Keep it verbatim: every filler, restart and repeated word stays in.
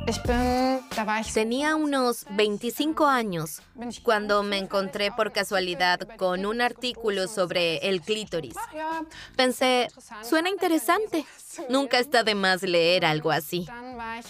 Tenía unos veinticinco años cuando me encontré por casualidad con un artículo sobre el clítoris. Pensé, suena interesante. Nunca está de más leer algo así.